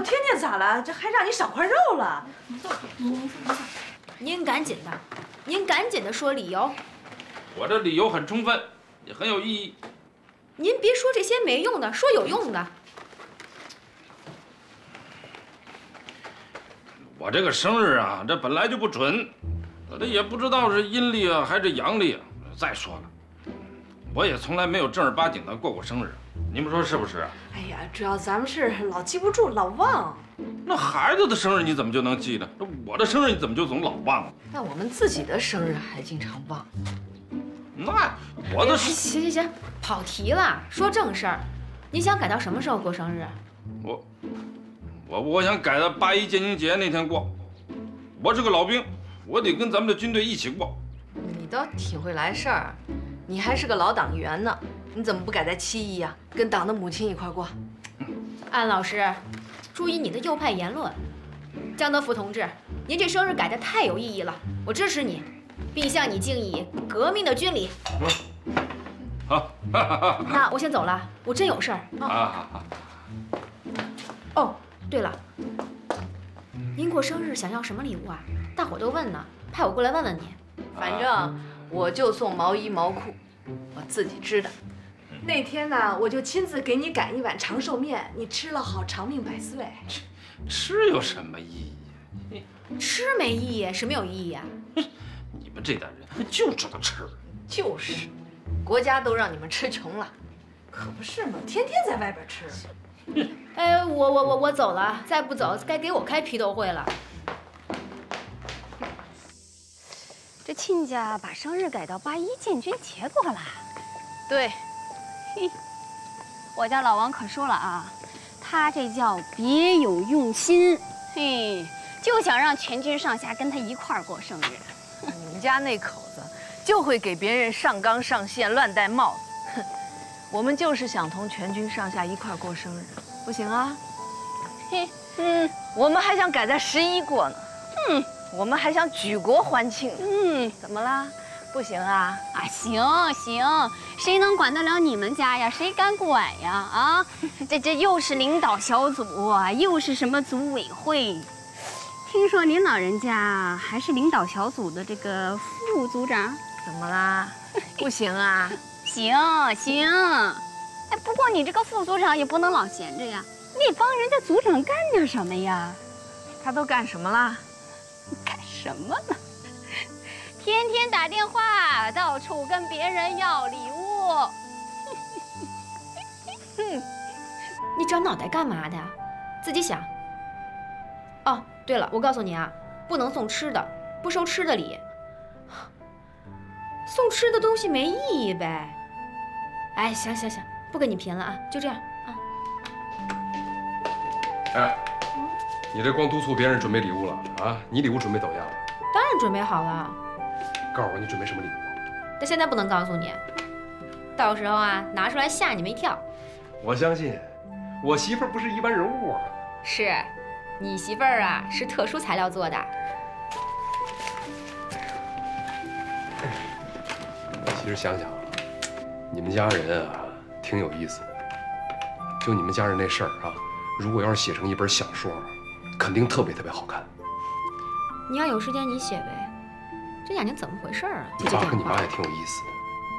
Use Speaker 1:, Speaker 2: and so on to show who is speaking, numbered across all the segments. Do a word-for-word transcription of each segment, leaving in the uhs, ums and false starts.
Speaker 1: 天天咋了？这还让你少块肉了？
Speaker 2: 您您赶紧的，您赶紧的说理由。
Speaker 3: 我这理由很充分，也很有意义。
Speaker 2: 您别说这些没用的，说有用的。
Speaker 3: 我这个生日啊，这本来就不准，我这也不知道是阴历啊还是阳历啊。再说了，我也从来没有正儿八经的过过生日，你们说是不是啊？
Speaker 1: 哎呀，主要咱们是老记不住，老忘。
Speaker 3: 那孩子的生日你怎么就能记呢？我的生日你怎么就总老忘了？
Speaker 1: 那我们自己的生日还经常忘。
Speaker 3: 那我的
Speaker 2: 行行行，跑题了，说正事儿。你想改到什么时候过生日？
Speaker 3: 我我我想改到八一建军节那天过。我是个老兵，我得跟咱们的军队一起过。
Speaker 1: 你倒挺会来事儿，你还是个老党员呢，你怎么不改在七一呀？跟党的母亲一块过。
Speaker 2: 安老师，注意你的右派言论。江德福同志，您这生日改得太有意义了，我支持你，并向你敬以革命的军礼。
Speaker 3: 好，
Speaker 2: 那我先走了，我真有事儿啊。
Speaker 3: 啊好。
Speaker 2: 哦，对了，您过生日想要什么礼物啊？大伙都问呢，派我过来问问你。
Speaker 1: 反正我就送毛衣毛裤，我自己织的。那天呢，我就亲自给你擀一碗长寿面，你吃了好长命百岁。
Speaker 3: 吃有什么意义呀？
Speaker 2: 吃没意义是没有意义啊！
Speaker 3: 你们这代人就知道吃。
Speaker 1: 就是，国家都让你们吃穷了，可不是嘛，天天在外边吃。
Speaker 2: 哎，我我我我走了，再不走该给我开批斗会了。
Speaker 4: 这亲家把生日改到八一建军节过了。
Speaker 1: 对，
Speaker 4: 嘿，我家老王可说了啊，他这叫别有用心，嘿，就想让全军上下跟他一块儿过生日。
Speaker 1: 你们家那口子就会给别人上纲上线、乱戴帽子。哼，我们就是想同全军上下一块儿过生日，不行啊。嘿，嗯，我们还想改在十一过呢。嗯。我们还想举国欢庆，嗯，怎么啦？不行啊？
Speaker 4: 啊，行行，谁能管得了你们家呀？谁敢管呀？啊，这这又是领导小组，又是什么组委会？听说您老人家还是领导小组的这个副组长，
Speaker 1: 怎么啦？不行啊？
Speaker 4: 行行，哎，不过你这个副组长也不能老闲着呀，你得帮人家组长干点什么呀？
Speaker 1: 他都干什么啦？
Speaker 4: 干什么呢？天天打电话，到处跟别人要礼物。
Speaker 2: 哼，你长脑袋干嘛的呀？自己想。哦，对了，我告诉你啊，不能送吃的，不收吃的礼。送吃的东西没意义呗。哎，行行行，不跟你贫了啊，就这样啊。
Speaker 5: 哎。你这光督促别人准备礼物了啊？你礼物准备怎么样了？
Speaker 2: 当然准备好了。
Speaker 5: 告诉我你准备什么礼物？
Speaker 2: 但现在不能告诉你，到时候啊拿出来吓你们一跳。
Speaker 5: 我相信，我媳妇儿不是一般人物啊。
Speaker 2: 是，你媳妇儿啊是特殊材料做的。
Speaker 5: 其实想想啊，你们家人啊挺有意思的。就你们家人那事儿啊，如果要是写成一本小说。肯定特别特别好看。
Speaker 2: 你要有时间你写呗。这眼睛怎么回事啊？
Speaker 5: 你爸跟你妈也挺有意思的。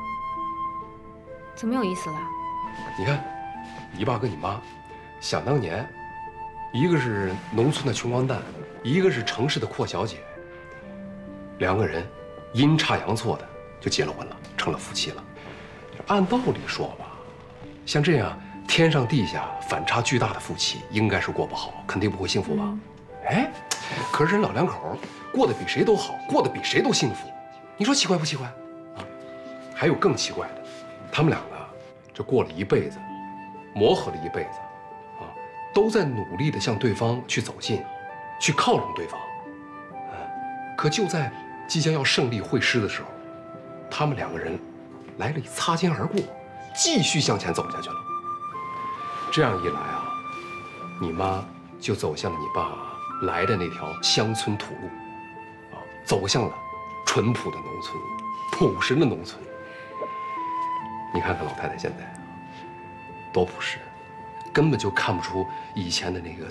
Speaker 2: 怎么有意思了？
Speaker 5: 你看，你爸跟你妈，想当年，一个是农村的穷光蛋，一个是城市的阔小姐。两个人阴差阳错的就结了婚了，成了夫妻了。按道理说吧，像这样。天上地下反差巨大的夫妻，应该是过不好，肯定不会幸福吧？嗯、哎，可是人老两口过得比谁都好，过得比谁都幸福，你说奇怪不奇怪？啊，还有更奇怪的，他们两个这过了一辈子，磨合了一辈子，啊，都在努力的向对方去走近，去靠拢对方。啊，可就在即将要胜利会师的时候，他们两个人来了一擦肩而过，继续向前走下去了。这样一来啊，你妈就走向了你爸来的那条乡村土路，啊，走向了淳朴的农村，朴实的农村。你看看老太太现在啊，多朴实，根本就看不出以前的那个